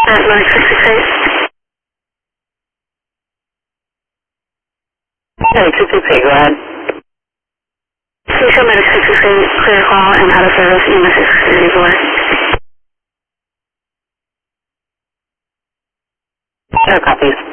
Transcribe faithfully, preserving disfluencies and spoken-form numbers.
Atlantic six six eight. Atlantic six six eight, go ahead. Seashell Medic six six eight, clear call and out of service, E M S six eighty-four. No copies.